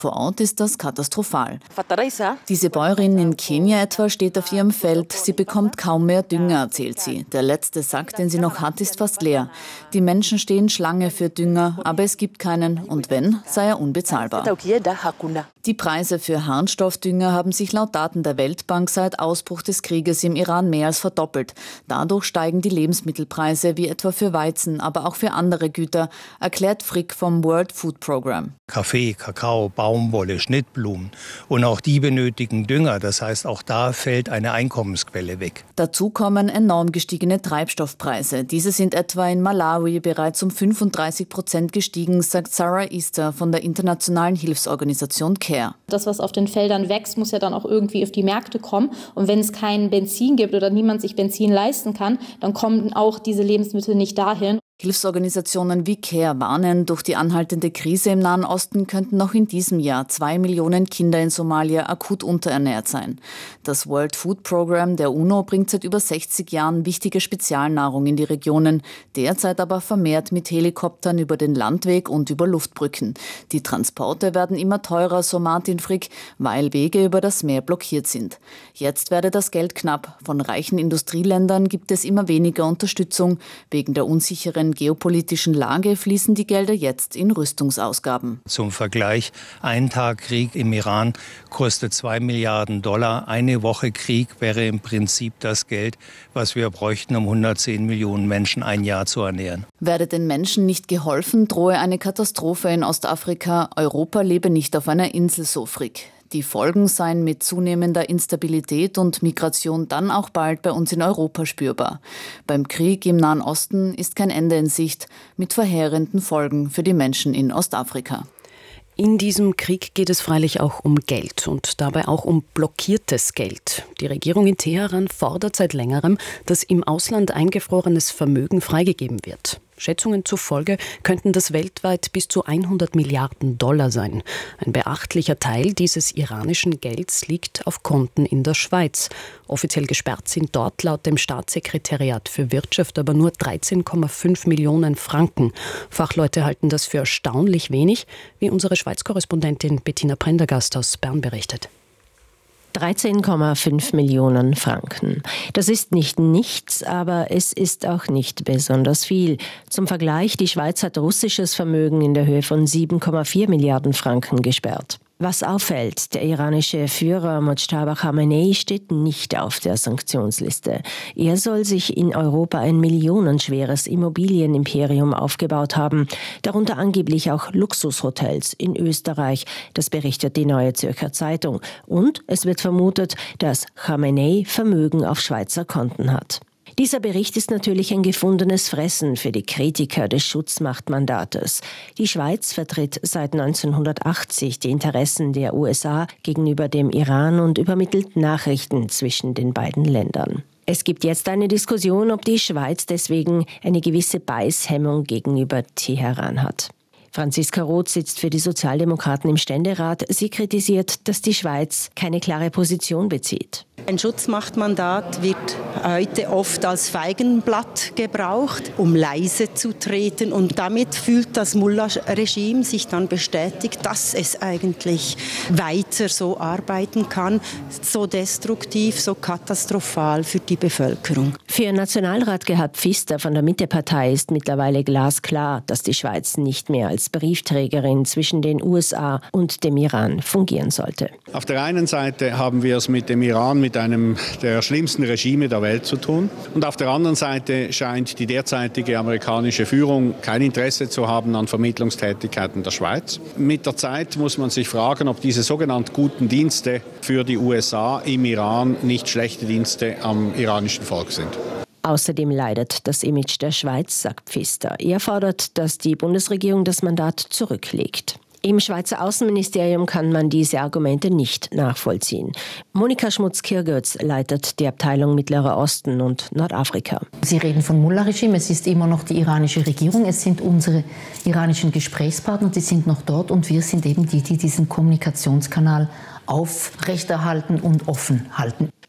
Vor Ort ist das katastrophal. Diese Bäuerin in Kenia etwa steht auf ihrem Feld. Sie bekommt kaum mehr Dünger, erzählt sie. Der letzte Sack, den sie noch hat, ist fast leer. Die Menschen stehen Schlange für Dünger, aber es gibt keinen. Und wenn, sei er unbezahlbar. Die Preise für Harnstoffdünger haben sich laut Daten der Weltbank seit Ausbruch des Krieges im Iran mehr als verdoppelt. Dadurch steigen die Lebensmittelpreise, wie etwa für Weizen, aber auch für andere Güter, erklärt Frick vom World Food Program. Kaffee, Kakao, Baumwolle, Schnittblumen und auch die benötigen Dünger. Das heißt, auch da fällt eine Einkommensquelle weg. Dazu kommen enorm gestiegene Treibstoffpreise. Diese sind etwa in Malawi bereits um 35% gestiegen, sagt Sarah Easter von der internationalen Hilfsorganisation CARE. Das, was auf den Feldern wächst, muss ja dann auch irgendwie auf die Märkte kommen. Und wenn es kein Benzin gibt oder niemand sich Benzin leisten kann, dann kommen auch diese Lebensmittel nicht dahin. Hilfsorganisationen wie CARE warnen, durch die anhaltende Krise im Nahen Osten könnten noch in diesem Jahr 2 Millionen Kinder in Somalia akut unterernährt sein. Das World Food Program der UNO bringt seit über 60 Jahren wichtige Spezialnahrung in die Regionen, derzeit aber vermehrt mit Helikoptern über den Landweg und über Luftbrücken. Die Transporte werden immer teurer, so Martin Frick, weil Wege über das Meer blockiert sind. Jetzt werde das Geld knapp. Von reichen Industrieländern gibt es immer weniger Unterstützung. Wegen der unsicheren geopolitischen Lage fließen die Gelder jetzt in Rüstungsausgaben. Zum Vergleich, ein Tag Krieg im Iran kostet $2 Milliarden. Eine Woche Krieg wäre im Prinzip das Geld, was wir bräuchten, um 110 Millionen Menschen ein Jahr zu ernähren. Werde den Menschen nicht geholfen, drohe eine Katastrophe in Ostafrika. Europa lebe nicht auf einer Insel, so Frick. Die Folgen seien mit zunehmender Instabilität und Migration dann auch bald bei uns in Europa spürbar. Beim Krieg im Nahen Osten ist kein Ende in Sicht, mit verheerenden Folgen für die Menschen in Ostafrika. In diesem Krieg geht es freilich auch um Geld und dabei auch um blockiertes Geld. Die Regierung in Teheran fordert seit längerem, dass im Ausland eingefrorenes Vermögen freigegeben wird. Schätzungen zufolge könnten das weltweit bis zu $100 Milliarden sein. Ein beachtlicher Teil dieses iranischen Gelds liegt auf Konten in der Schweiz. Offiziell gesperrt sind dort laut dem Staatssekretariat für Wirtschaft aber nur 13,5 Millionen Franken. Fachleute halten das für erstaunlich wenig, wie unsere Schweiz-Korrespondentin Bettina Prendergast aus Bern berichtet. 13,5 Millionen Franken. Das ist nicht nichts, aber es ist auch nicht besonders viel. Zum Vergleich, die Schweiz hat russisches Vermögen in der Höhe von 7,4 Milliarden Franken gesperrt. Was auffällt, der iranische Führer Mojtaba Khamenei steht nicht auf der Sanktionsliste. Er soll sich in Europa ein millionenschweres Immobilienimperium aufgebaut haben, darunter angeblich auch Luxushotels in Österreich. Das berichtet die Neue Zürcher Zeitung. Und es wird vermutet, dass Khamenei Vermögen auf Schweizer Konten hat. Dieser Bericht ist natürlich ein gefundenes Fressen für die Kritiker des Schutzmachtmandates. Die Schweiz vertritt seit 1980 die Interessen der USA gegenüber dem Iran und übermittelt Nachrichten zwischen den beiden Ländern. Es gibt jetzt eine Diskussion, ob die Schweiz deswegen eine gewisse Beißhemmung gegenüber Teheran hat. Franziska Roth sitzt für die Sozialdemokraten im Ständerat. Sie kritisiert, dass die Schweiz keine klare Position bezieht. Ein Schutzmachtmandat wird heute oft als Feigenblatt gebraucht, um leise zu treten. Und damit fühlt das Mullah-Regime sich dann bestätigt, dass es eigentlich weiter so arbeiten kann, so destruktiv, so katastrophal für die Bevölkerung. Für Nationalrat Gerhard Pfister von der Mittepartei ist mittlerweile glasklar, dass die Schweiz nicht mehr als Briefträgerin zwischen den USA und dem Iran fungieren sollte. Auf der einen Seite haben wir es mit dem Iran, mit einem der schlimmsten Regime der Welt zu tun. Und auf der anderen Seite scheint die derzeitige amerikanische Führung kein Interesse zu haben an Vermittlungstätigkeiten der Schweiz. Mit der Zeit muss man sich fragen, ob diese sogenannten guten Dienste für die USA im Iran nicht schlechte Dienste am iranischen Volk sind. Außerdem leidet das Image der Schweiz, sagt Pfister. Er fordert, dass die Bundesregierung das Mandat zurücklegt. Im Schweizer Außenministerium kann man diese Argumente nicht nachvollziehen. Monika Schmutz-Kirgötz leitet die Abteilung Mittlerer Osten und Nordafrika. Sie reden von Mullah-Regime, es ist immer noch die iranische Regierung, es sind unsere iranischen Gesprächspartner, die sind noch dort und wir sind eben die diesen Kommunikationskanal aufrechterhalten und offen halten.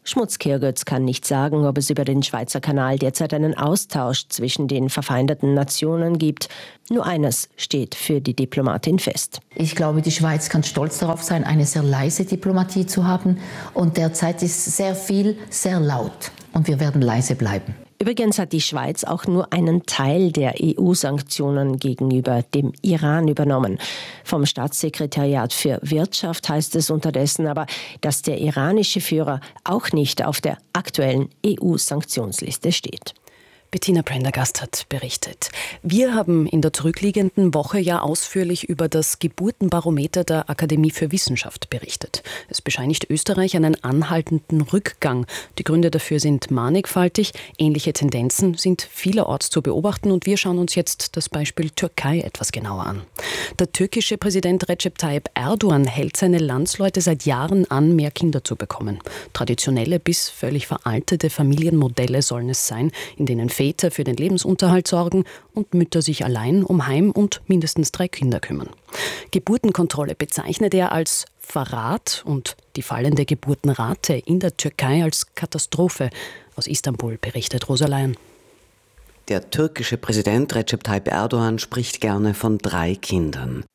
Schmutzkehrgötz kann nicht sagen, ob es über den Schweizer Kanal derzeit einen Austausch zwischen den verfeindeten Nationen gibt. Nur eines steht für die Diplomatin fest. Ich glaube, die Schweiz kann stolz darauf sein, eine sehr leise Diplomatie zu haben. Und derzeit ist sehr viel sehr laut. Und wir werden leise bleiben. Übrigens hat die Schweiz auch nur einen Teil der EU-Sanktionen gegenüber dem Iran übernommen. Vom Staatssekretariat für Wirtschaft heißt es unterdessen aber, dass der iranische Führer auch nicht auf der aktuellen EU-Sanktionsliste steht. Bettina Prendergast hat berichtet. Wir haben in der zurückliegenden Woche ja ausführlich über das Geburtenbarometer der Akademie für Wissenschaft berichtet. Es bescheinigt Österreich einen anhaltenden Rückgang. Die Gründe dafür sind mannigfaltig. Ähnliche Tendenzen sind vielerorts zu beobachten und wir schauen uns jetzt das Beispiel Türkei etwas genauer an. Der türkische Präsident Recep Tayyip Erdogan hält seine Landsleute seit Jahren an, mehr Kinder zu bekommen. Traditionelle bis völlig veraltete Familienmodelle sollen es sein, in denen Väter für den Lebensunterhalt sorgen und Mütter sich allein um Heim und mindestens 3 Kinder kümmern. Geburtenkontrolle bezeichnet er als Verrat und die fallende Geburtenrate in der Türkei als Katastrophe. Aus Istanbul berichtet Rosa Leyen. Der türkische Präsident Recep Tayyip Erdogan spricht gerne von 3 Kindern.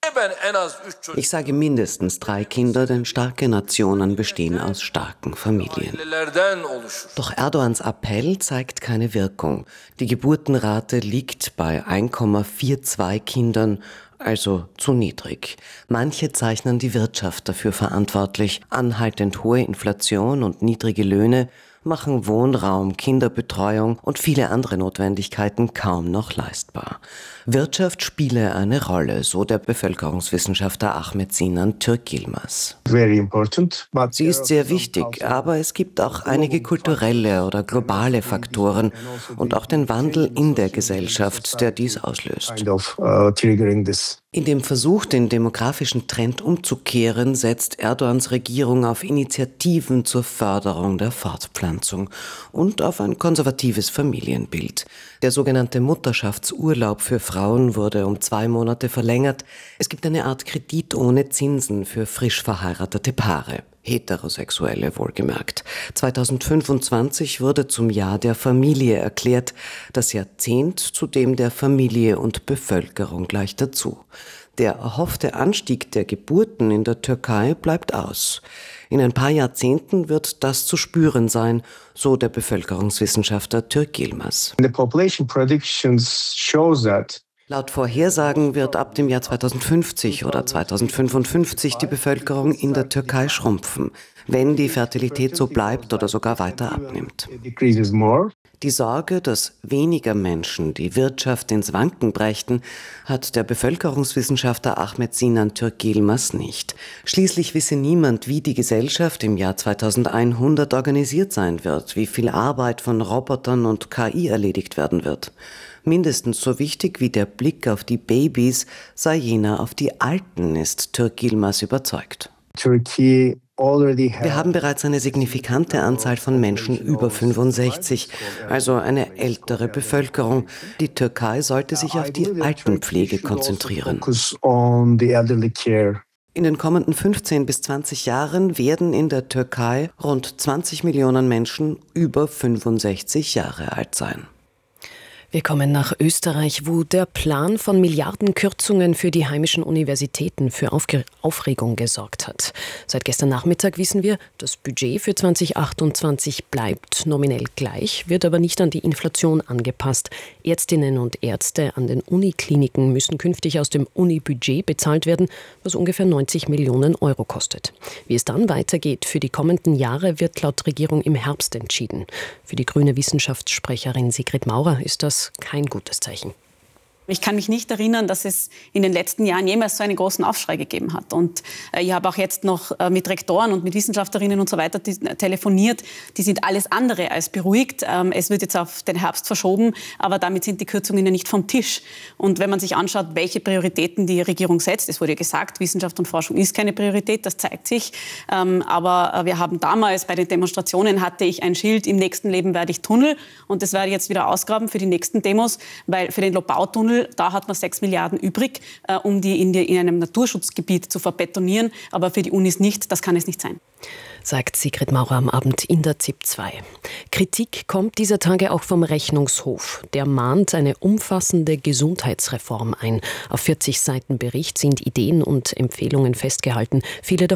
Ich sage mindestens 3 Kinder, denn starke Nationen bestehen aus starken Familien. Doch Erdogans Appell zeigt keine Wirkung. Die Geburtenrate liegt bei 1,42 Kindern, also zu niedrig. Manche zeichnen die Wirtschaft dafür verantwortlich. Anhaltend hohe Inflation und niedrige Löhne machen Wohnraum, Kinderbetreuung und viele andere Notwendigkeiten kaum noch leistbar. Wirtschaft spiele eine Rolle, so der Bevölkerungswissenschaftler Ahmet Sinan Türk-Yilmaz. Sie ist sehr wichtig, aber es gibt auch einige kulturelle oder globale Faktoren und auch den Wandel in der Gesellschaft, der dies auslöst. In dem Versuch, den demografischen Trend umzukehren, setzt Erdogans Regierung auf Initiativen zur Förderung der Fortpflanzung und auf ein konservatives Familienbild. Der sogenannte Mutterschaftsurlaub für Frauen wurde um 2 Monate verlängert. Es gibt eine Art Kredit ohne Zinsen für frisch verheiratete Paare. Heterosexuelle wohlgemerkt. 2025 wurde zum Jahr der Familie erklärt, das Jahrzehnt zudem der Familie und Bevölkerung gleich dazu. Der erhoffte Anstieg der Geburten in der Türkei bleibt aus. In ein paar Jahrzehnten wird das zu spüren sein, so der Bevölkerungswissenschaftler Türk-Yilmaz. Laut Vorhersagen wird ab dem Jahr 2050 oder 2055 die Bevölkerung in der Türkei schrumpfen, wenn die Fertilität so bleibt oder sogar weiter abnimmt. Die Sorge, dass weniger Menschen die Wirtschaft ins Wanken brächten, hat der Bevölkerungswissenschaftler Ahmet Sinan Türk-Yilmaz nicht. Schließlich wisse niemand, wie die Gesellschaft im Jahr 2100 organisiert sein wird, wie viel Arbeit von Robotern und KI erledigt werden wird. Mindestens so wichtig wie der Blick auf die Babys sei jener auf die Alten, ist Türk-Yilmaz überzeugt. Wir haben bereits eine signifikante Anzahl von Menschen über 65, also eine ältere Bevölkerung. Die Türkei sollte sich auf die Altenpflege konzentrieren. In den kommenden 15 bis 20 Jahren werden in der Türkei rund 20 Millionen Menschen über 65 Jahre alt sein. Wir kommen nach Österreich, wo der Plan von Milliardenkürzungen für die heimischen Universitäten für Aufregung gesorgt hat. Seit gestern Nachmittag wissen wir, das Budget für 2028 bleibt nominell gleich, wird aber nicht an die Inflation angepasst. Ärztinnen und Ärzte an den Unikliniken müssen künftig aus dem Unibudget bezahlt werden, was ungefähr 90 Millionen Euro kostet. Wie es dann weitergeht für die kommenden Jahre, wird laut Regierung im Herbst entschieden. Für die grüne Wissenschaftssprecherin Sigrid Maurer ist das kein gutes Zeichen. Ich kann mich nicht erinnern, dass es in den letzten Jahren jemals so einen großen Aufschrei gegeben hat. Und ich habe auch jetzt noch mit Rektoren und mit Wissenschaftlerinnen und so weiter telefoniert. Die sind alles andere als beruhigt. Es wird jetzt auf den Herbst verschoben, aber damit sind die Kürzungen ja nicht vom Tisch. Und wenn man sich anschaut, welche Prioritäten die Regierung setzt, es wurde ja gesagt, Wissenschaft und Forschung ist keine Priorität, das zeigt sich. Aber wir haben damals bei den Demonstrationen, hatte ich ein Schild, im nächsten Leben werde ich Tunnel. Und das werde ich jetzt wieder ausgraben für die nächsten Demos, weil für den Lobautunnel Windpool, da hat man 6 Milliarden übrig, um die in einem Naturschutzgebiet zu verbetonieren, aber für die Unis nicht, das kann es nicht sein. Sagt Sigrid Maurer am Abend in der ZIP 2. Kritik kommt dieser Tage auch vom Rechnungshof. Der mahnt eine umfassende Gesundheitsreform ein. Auf 40 Seiten Bericht sind Ideen und Empfehlungen festgehalten, viele davon